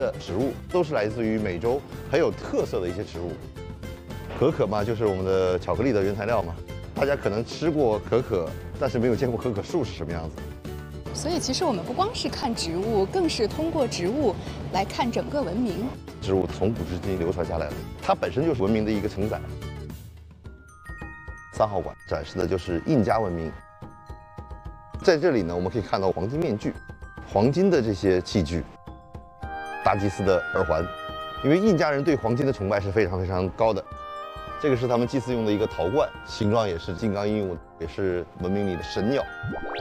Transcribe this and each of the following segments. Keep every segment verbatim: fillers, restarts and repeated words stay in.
的植物，都是来自于美洲很有特色的一些植物。可可嘛，就是我们的巧克力的原材料嘛。大家可能吃过可可，但是没有见过可可树是什么样子。 所以其实我们不光是看植物，更是通过植物来看整个文明。 植物从古至今流传下来的，它本身就是文明的一个承载。三号馆展示的就是印加文明。在这里呢，我们可以看到黄金面具、黄金的这些器具、大祭司的耳环，因为印加人对黄金的崇拜是非常非常高的。这个是他们祭祀用的一个陶罐，形状也是金刚鹦鹉，也是文明里的神鸟。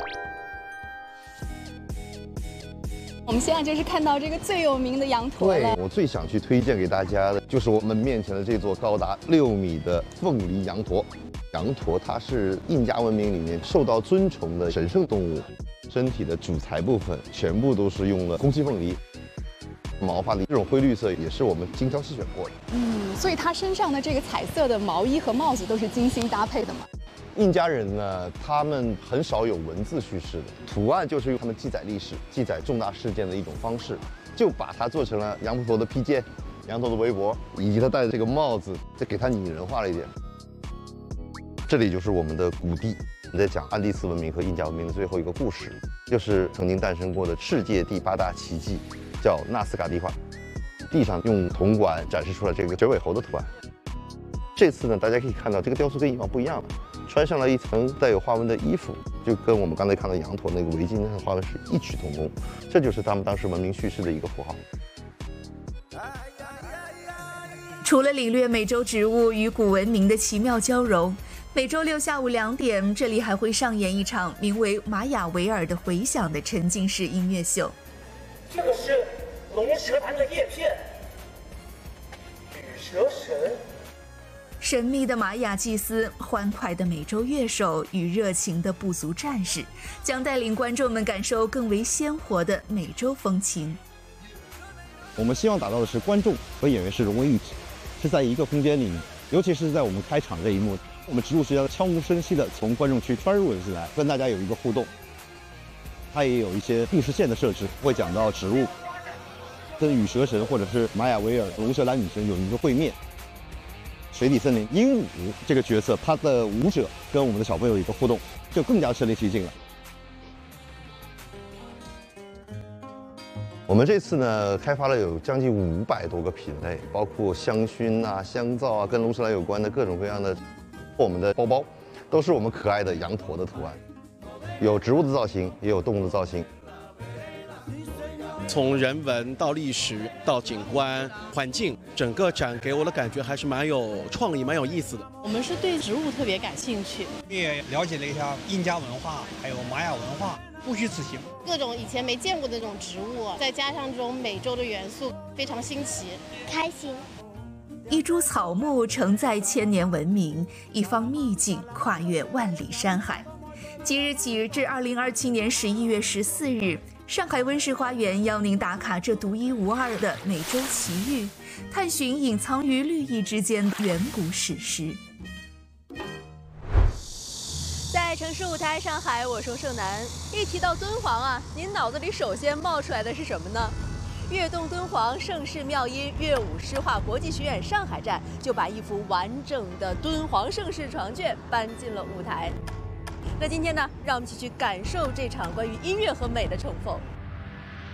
我们现在就是看到这个最有名的羊驼了。 对，我最想去推荐给大家的就是我们面前的这座高达六米的凤梨羊驼。羊驼它是印加文明里面受到尊崇的神圣动物，身体的主材部分全部都是用了空心凤梨。毛发的这种灰绿色也是我们精挑细选过的。 嗯，所以它身上的这个彩色的毛衣和帽子都是精心搭配的嘛。 印加人呢，他们很少有文字叙事的，图案就是用他们记载历史、记载重大事件的一种方式，就把它做成了羊驼的披肩、羊驼的围脖，以及他戴的这个帽子，再给它拟人化了一点。这里就是我们的谷地，我们在讲安第斯文明和印加文明的最后一个故事，就是曾经诞生过的世界第八大奇迹。叫纳斯卡地画，地上用铜管展示出了这个绝尾猴的图案。这次呢，大家可以看到这个雕塑跟以往不一样了，穿上了一层带有花纹的衣服，就跟我们刚才看到羊驼那个围巾的花纹是异曲同工。这就是他们当时文明叙事的一个符号。 除了领略美洲植物与古文明的奇妙交融，每周六下午两点，这里还会上演一场名为《玛雅维尔的回响》的沉浸式音乐秀。 这个是龙舌兰的叶片，羽蛇神， 神秘的玛雅祭司、欢快的美洲乐手与热情的部族战士，将带领观众们感受更为鲜活的美洲风情。 我们希望达到的是观众和演员是融为一体，是在一个空间里面，尤其是在我们开场这一幕，我们植物学家悄无声息地从观众区穿入了进来，跟大家有一个互动。它也有一些故事线的设置，会讲到植物跟羽蛇神或者是玛雅维尔龙舌兰女神有一个会面。水底森林鹦鹉这个角色，他的舞者跟我们的小朋友有一个互动，就更加身临其境了。 我们这次呢，开发了有将近五百多个品类，包括香薰啊、香皂啊，跟龙舌兰有关的各种各样的。我们的包包都是我们可爱的羊驼的图案。有植物的造型，也有动物的造型。 从人文到历史到景观环境，整个展给我的感觉还是蛮有创意、蛮有意思的。 我们是对植物特别感兴趣， 也了解了一下印加文化，还有玛雅文化，不虚此行。 各种以前没见过的那种植物，再加上这种美洲的元素，非常新奇， 开心。 一株草木承载千年文明，一方秘境跨越万里山海。即日起至二零二七年十一月十四日，上海温室花园邀您打卡这独一无二的美洲奇遇，探寻隐藏于绿意之间的远古史诗。 在城市舞台上海，我是盛楠。一提到敦煌啊，您脑子里首先冒出来的是什么呢？悦动敦煌盛世妙音乐舞诗画国际学院上海站就把一幅完整的敦煌盛世床卷搬进了舞台。那今天呢，让我们一起去感受这场关于音乐和美的重逢。